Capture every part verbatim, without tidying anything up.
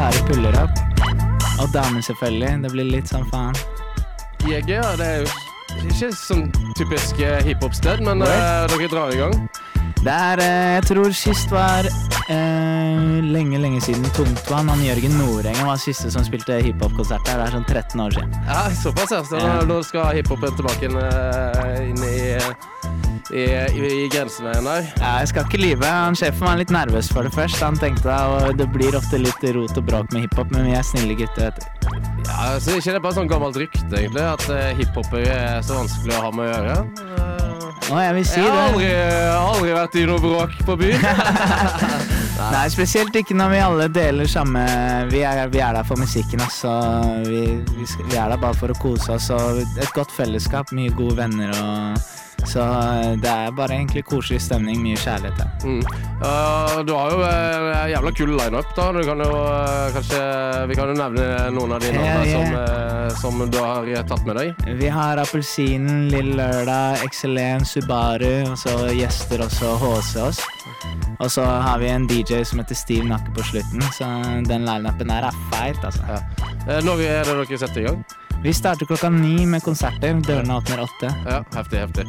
karer puller opp. Og damer selvfølgelig, det blir litt sånn faen. J G, ja, det er jo ikke sånn typisk hiphop-sted, men uh, dere drar i gang. Det er, jeg tror sist var eh, lenge, lenge siden Tungtvann. Han Jørgen Nordengen var siste som spilte hiphop-konsert der. Det er sånn tretten år siden. Ja, såpass, ja. Så ja. Nå skal hiphopen tilbake inn, inn i, i, i, i grenseveien der. Ja, jeg skal ikke lyve. Han sjefen var litt nervøs for det først. Han tenkte at det blir ofte litt rot og bråk med hiphop, men vi er snille gutter, vet du. Ja, så ikke det er bare sånn gammelt rykte, egentlig, at hiphopper er så vanskelig å ha med å gjøre. Å, jeg vil si jeg har det. aldri, aldri vært i noe bråk på byen. Nei, spesielt ikke når vi alle deler samme. Vi er, vi er der for musikken, altså. Vi, vi, skal, vi er der bare for å kose oss, og et godt fellesskap, mye gode venner, og så det er bare egentlig koselig stemning, mye kjærlighet der. Mm. Uh, du har jo en jævla kul line-up da. Du kan jo uh, kanskje, vi kan jo nevne noen av de navnene yeah, yeah. Som, uh, som du har tatt med deg. Vi har Appelsinen, Lille Lørdag, Excelen, Subaru, og så gjester også H C oss. Og så har vi en D J som heter Steve Nakke på slutten, så den line-upen her er feit, altså. Ja. Uh, når er det dere setter i gang? Vi starter klokka ni med konserter, dørene åpner åtte. Ja, heftig, heftig.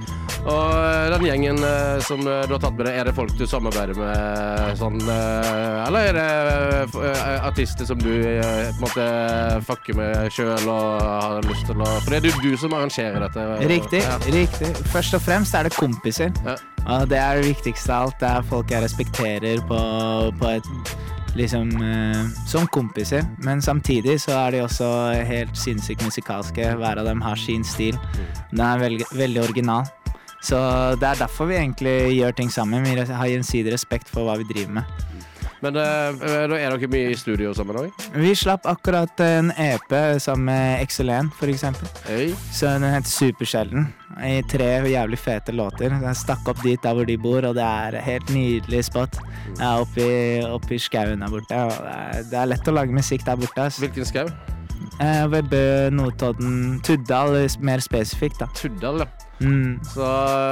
Og den gjengen som du har tatt med deg, er det folk du samarbeider med sånn, eller er det artister som du på en måte fucker med selv og har lyst til å... For det er du, du som arrangerer dette. Riktig, ja. Riktig. Først og fremst er det kompiser. Ja. Og det er det viktigste av alt, det er folk jeg respekterer på, på et... liksom uh, som kompiser, men samtidig så er de også helt sinnssykt musikalske. Hver av dem har sin stil. Den er veldig, veldig original. Så det er derfor vi egentlig gjør ting sammen. Vi har gjensidig respekt for hva vi driver med. Men uh, er dere mye i studio sammen også? Vi slapp akkurat en E P sammen med Excelen, for eksempel. Hey. Så den heter Supersjelden. I tre jævlig fete låter. Den stakk opp dit der hvor de bor, og det er helt nydelig spot. Jeg er oppe i, oppe i skauen der borte, og det er, det er lett å lage musikk der borte. Altså. Hvilken skau? Eh, ved Bø, Notodden, Tuddal, mer spesifikt da. Tuddal, ja. Mm. Så,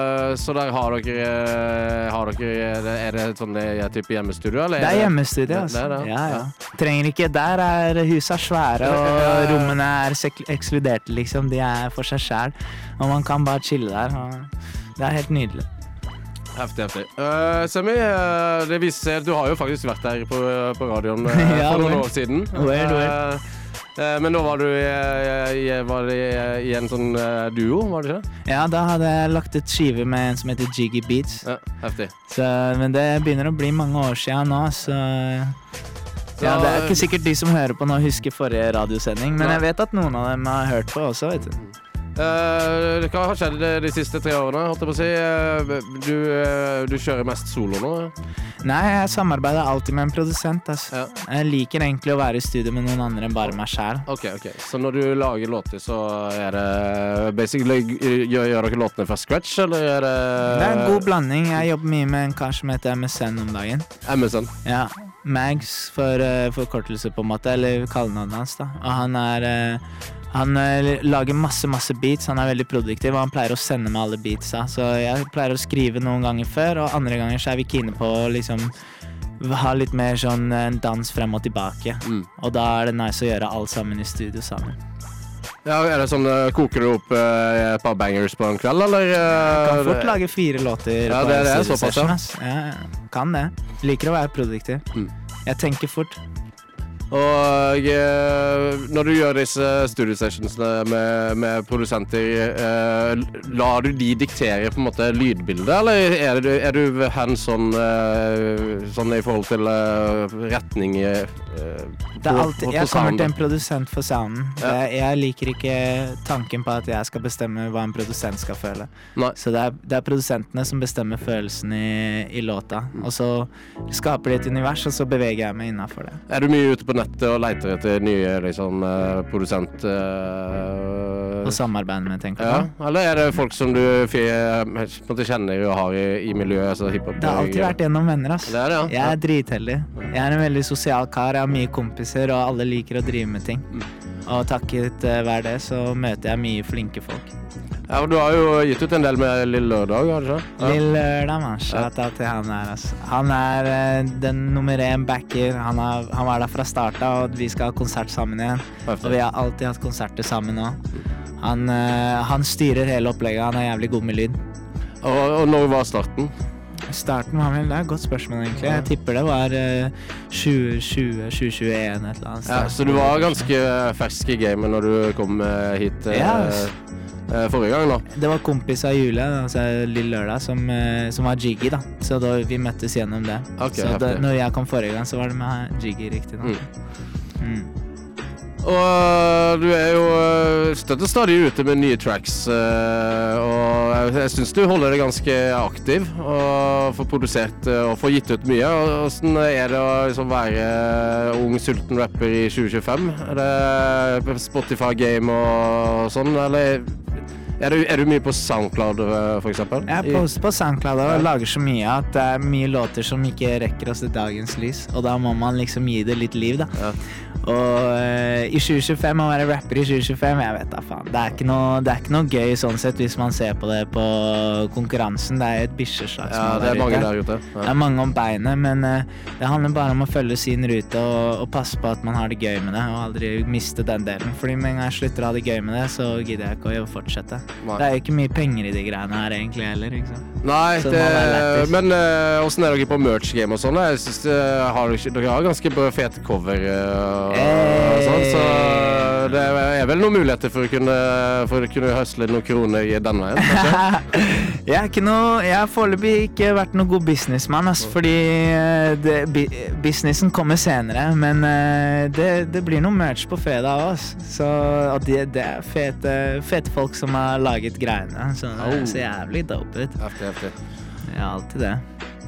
så der har dere, har dere er det sånn type hjemmestudio, eller? Det er hjemmestudio, altså. Det er det. Ja, ja. Trenger ikke, der er huset svære, og rommene er ekskluderte, liksom. De er for seg selv, og man kan bare chille der, og det er helt nydelig. Heftig, heftig. Uh, Semi, uh, det viser seg at du har jo faktisk vært der på, på radioen uh, ja, for noen år siden. Weird, weird. Uh, Men da var du i, var det i en sånn duo, var det ikke? Ja, da hadde jeg lagt et skive med en som heter Jiggy Beats. Ja, heftig. Så, men det begynner å bli mange år siden nå, så... Ja, det er ikke sikkert de som hører på nå husker forrige radiosending, men jeg vet at noen av dem har hørt på også, vet du. Uh, hva har skjedd de siste tre årene, holdt jeg på å si? Uh, du, uh, du kjører mest solo nå? Nei, jeg samarbeider alltid med en produsent, altså. Ja. Jeg liker egentlig å være i studio med noen andre enn bare meg selv. Ok, ok. Så når du lager låter, så er det basically, gjør, gjør dere låtene fra scratch, eller er det... Det er en god blanding. Jeg jobber mye med en kar som heter M S N om dagen. M S N? Ja. Mags for uh, forkortelse på en måte, eller kallenavnet hans da. Og han er... Uh, Han uh, lager masse, masse beats, han er veldig produktiv, og han pleier å sende meg alle beatsa. Så jeg pleier å skrive noen ganger før, og andre ganger så er vi kine på å liksom ha litt mer sånn en dans frem og tilbake. Mm. Og da er det nice å gjøre alt sammen i studio sammen. Ja, er det sånn, uh, koker du opp uh, et par bangers på en kveld, eller? Uh, jeg kan fort lage fire låter ja, på det, en det studiosession, ass. Ja, kan det. Liker å være produktiv. Mm. Jeg tenker fort. Og eh, når du gjør disse studio sessionsene med, med produsenter, eh, lar du de diktere på en måte lydbildet, eller er du, er du hands-on eh, sånn i forhold til eh, retning eh, det er alltid, på, på jeg kommer til en produsent for sounden. Ja. Jeg, jeg liker ikke tanken på at jeg skal bestemme hva en produsent skal føle. Nei. Så det er, det er produsentene som bestemmer følelsen i, i låta, mm. og så skaper de et univers, og så beveger jeg meg innenfor det. Er du mye ute på nettet og leter etter nye liksom, produsent uh, å samarbeide med, tenker ja. du? Eller er det folk som du måtte kjenner og har i, i miljøet, altså hiphop? Det har alltid vært gjennom venner, ass. Det er det, ja. Jeg er dritheldig. Jeg er en veldig sosial kar, jeg har mye kompiser, og alle liker å drive med ting. Og takket uh, hver det, så møter jeg mye flinke folk. Ja, og du har jo gitt ut en del med Lille Lørdag, har du ikke? Ja. Lille Lørdag, man. Shout out til han der, altså. Han er uh, den nummer en backer. Han, har, han var der fra starten, og vi skal ha konsert sammen igjen. Og vi har alltid hatt konserter sammen nå. Han, uh, han styrer hele opplegget, han er jævlig god med lyd. Og, og når var starten? Starten var vel, det er et godt spørsmål egentlig. Jeg tipper det var uh, tjue tjue, tjue tjueen, et eller annet. Ja, så du var ganske fersk i gamet når du kom uh, hit uh, ja, uh, forrige gang da? Det var kompis av Julie, altså Lille Lørdag, som, uh, som var Jiggy da. Så da vi møttes gjennom det. Okay, så da, når jeg kom forrige gang, så var det med Jiggy riktig da. Mm. Mm. Og du er jo støtter stadig ute med nye tracks, og jeg synes du holder deg ganske aktiv og får produsert og får gitt ut mye. Hvordan er det å liksom være ung, sulten rapper i tjue tjuefem? Er det Spotify Game og sånn, eller er du, er du mye på SoundCloud for eksempel? Jeg er på, på SoundCloud og lager så mye at det er mye låter som ikke rekker oss til dagens lys, og da må man liksom gi det litt liv da. Ja. Og uh, i tjue tjuefem, å være rapper i tjue tjuefem, jeg vet da faen. Det er ikke noe, det er ikke noe gøy sånn sett hvis man ser på det på konkurransen. Det er et bikkjeslag. Ja, det er mange der ute. Ja. Det er mange om beinet, men uh, det handler bare om å følge sin rute og, og passe på at man har det gøy med det, og aldri miste den delen. Fordi med en gang jeg slutter å ha det gøy med det, så gidder jeg ikke å fortsette. Nei. Det er jo ikke mye penger i de greiene her egentlig heller, ikke sant? Nei, det, men uh, hvordan er dere på merch game og sånn? Jeg synes uh, har dere, dere har ganske fete cover uh, og sånn, så det er vel noen muligheter for å kunne, for å kunne høsle noen kroner i den veien, kanskje? Jeg er ikke noe, jeg har foreløpig ikke vært noen god businessman, altså, fordi det, businessen kommer senere, men det, det blir noe merch på fredag også, så og det, det er fete, fete folk som har laget greiene, så det ser jævlig dope ut. Heftig, heftig. Ja, alltid det.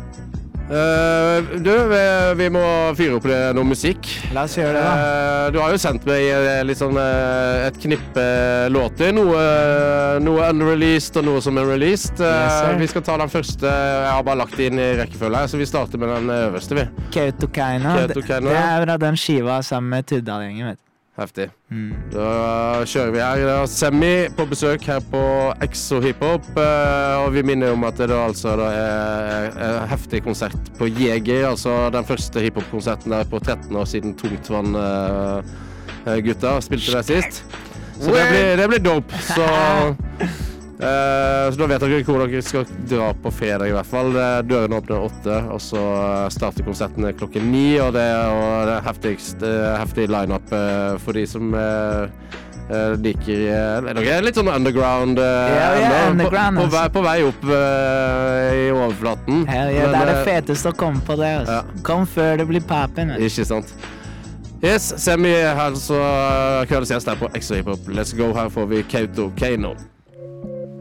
Uh, du, vi, vi må fyre opp noe musikk. La oss gjøre det da. Uh, du har jo sendt meg litt sånn, uh, et knippe låter, noe, noe unreleased og noe som er released. Uh, yes, vi skal ta den første, jeg har bare lagt inn i rekkefølge, så vi starter med den øverste vi. Kautokeino, det, det er fra den skiva sammen med Tuddal-gjengen, vet du. Heftig. Mm. Da kjører vi her. Det er Semi på besøk her på Exo Hiphop, og vi minner om at det da altså da er en heftig konsert på Jeger, altså den første hiphop-konserten der på tretten år siden Tungtvann uh, gutta spilte det sist. Så det blir, det blir dope. Så, uh, så da vet dere hvor dere skal dra på fredag i hvert fall. Døren åpner åtte, og så starter konserten klokken ni, og det er det heftigste, heftig line-up uh, for de som uh, uh, liker uh, dere er litt sånn underground, uh, yeah, yeah, underground på, på, vei, på vei opp uh, i overflaten. Hell yeah, men, det er det feteste å komme på det, altså. Ja. Kom før det blir papen. Ikke sant. Yes, Semi her, så kvaliseres der på Exo Hiphop. Let's go, her får vi Kautokeino.